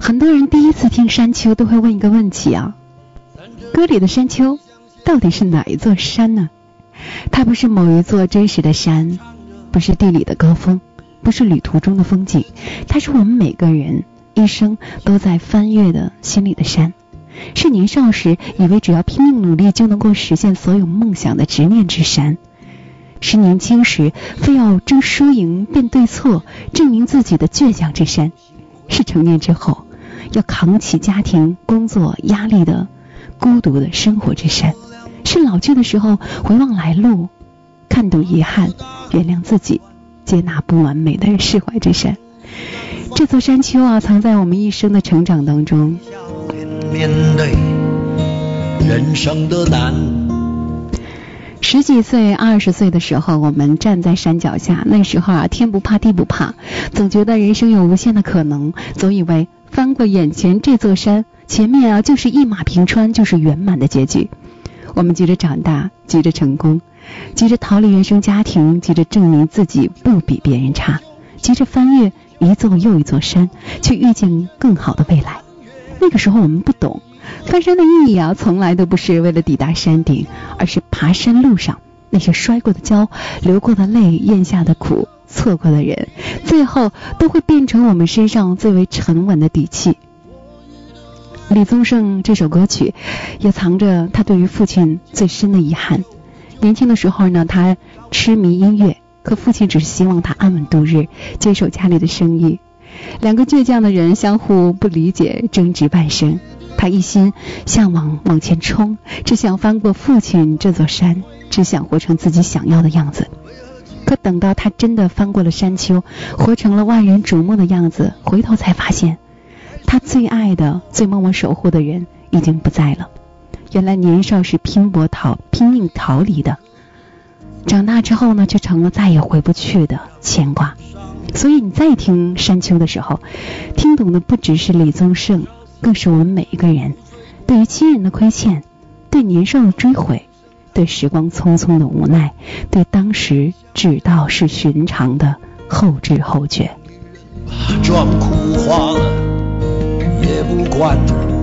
很多人第一次听山丘都会问一个问题啊，歌里的山丘到底是哪一座山呢？它不是某一座真实的山，不是地理的高峰，不是旅途中的风景，它是我们每个人一生都在翻越的心里的山，是年少时以为只要拼命努力就能够实现所有梦想的执念之山，是年轻时非要争输赢辨对错证明自己的倔强之山，是成年之后要扛起家庭工作压力的孤独的生活之山，是老去的时候回望来路，看懂遗憾，原谅自己，接纳不完美的释怀之山。这座山丘啊，藏在我们一生的成长当中。面对人生的难，10几岁、20岁的时候，我们站在山脚下，那时候啊，天不怕地不怕，总觉得人生有无限的可能，总以为翻过眼前这座山，前面啊就是一马平川，就是圆满的结局。我们急着长大，急着成功，急着逃离原生家庭，急着证明自己不比别人差，急着翻越一座又一座山，去遇见更好的未来。那个时候我们不懂，翻山的意义啊，从来都不是为了抵达山顶，而是爬山路上那些摔过的跤、流过的泪、咽下的苦、错过的人，最后都会变成我们身上最为沉稳的底气。李宗盛这首歌曲也藏着他对于父亲最深的遗憾。年轻的时候呢，他痴迷音乐，可父亲只是希望他安稳度日，接手家里的生意。两个倔强的人相互不理解，争执半生。他一心向往前冲，只想翻过父亲这座山，只想活成自己想要的样子。可等到他真的翻过了山丘，活成了万人瞩目的样子，回头才发现他最爱的、最默默守护的人已经不在了。原来年少时拼命逃离的，长大之后呢，却成了再也回不去的牵挂。所以你再听山丘的时候，听懂的不只是李宗盛，更是我们每一个人对于亲人的亏欠，对年少的追悔，对时光匆匆的无奈，对当时只道是寻常的后知后觉。 妆哭花了也不管